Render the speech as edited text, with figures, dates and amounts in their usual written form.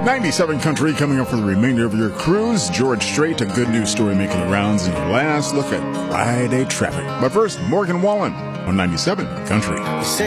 97 Country coming up for the remainder of your cruise. George Strait, a good news story making the rounds in your last look at Friday traffic. But first, Morgan Wallen on 97 Country.